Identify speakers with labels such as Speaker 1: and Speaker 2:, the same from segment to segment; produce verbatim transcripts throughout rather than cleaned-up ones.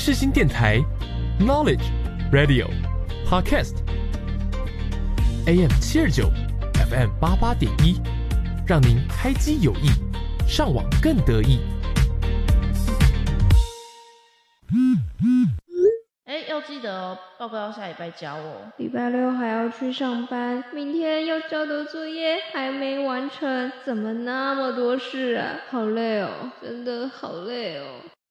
Speaker 1: 世新电台 Knowledge Radio Podcast A M 七二九 F M 八八点一，让您开机有益，上网更得意。
Speaker 2: 哎，要记得哦，报告要下礼拜交哦。
Speaker 3: 礼拜六还要去上班，明天要交的作业还没完成，怎么那么多事啊？好累哦，真的好累哦。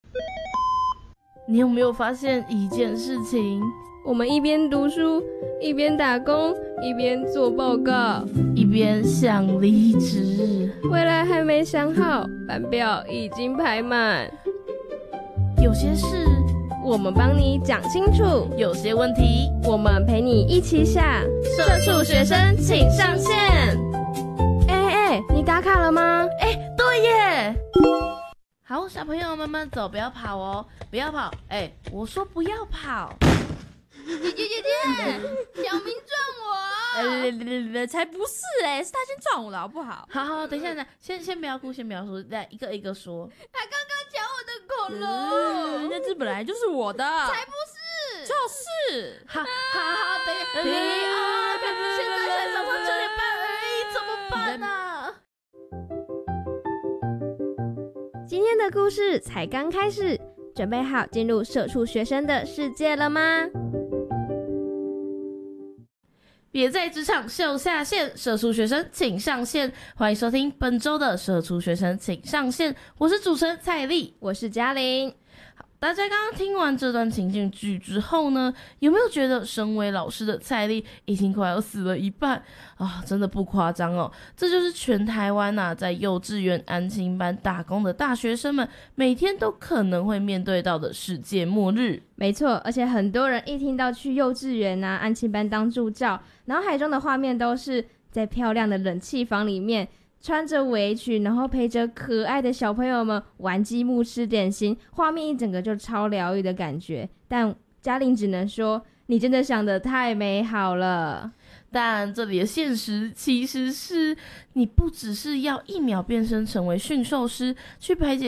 Speaker 2: 你有没有发现一件事情？
Speaker 3: 我们一边读书，一边打工，一边做报告，
Speaker 2: 一边想离职，
Speaker 3: 未来还没想好，班表已经排满。
Speaker 2: 有些事
Speaker 3: 我们帮你讲清楚，
Speaker 2: 有些问题
Speaker 3: 我们陪你一起想。
Speaker 2: 社畜学生请上线。
Speaker 3: 哎哎哎，你打卡了吗？
Speaker 2: 哎，对耶。好，小朋友慢慢走，不要跑哦，不要跑。哎，我说不要跑。
Speaker 4: 姐姐姐姐，小明撞我！呃，才不是嘞，是他先撞我的好不好？
Speaker 2: 好好，等一下，等一下，先先不要哭，先不要说，来一个一个说。
Speaker 4: 他刚刚抢我的恐龙，
Speaker 2: 嗯，那只本来就是我的。
Speaker 4: 才不是，
Speaker 2: 就是。好，好好，等一下，停啊！现在才早上九点半而已，怎么办啊？
Speaker 3: 今天的故事才刚开始，准备好进入社畜学生的世界了吗？
Speaker 2: 别在职场秀下限，社畜学生请上线。欢迎收听本周的社畜学生请上线，我是主持人蔡丽，
Speaker 3: 我是嘉玲。
Speaker 2: 好，大家刚刚听完这段情境剧之后呢，有没有觉得身为老师的蔡丽已经快要死了一半啊？真的不夸张哦，这就是全台湾啊，在幼稚园安亲班打工的大学生们每天都可能会面对到的世界末日。
Speaker 3: 没错，而且很多人一听到去幼稚园啊、安亲班当助教，脑海中的画面都是在漂亮的冷气房里面，穿着围裙，然后陪着可爱的小朋友们玩积木、吃点心，画面一整个就超疗愈的感觉。但嘉玲只能说，你真的想得太美好了。
Speaker 2: 但这里的现实其实是，你不只是要一秒变身成为驯兽师，去排解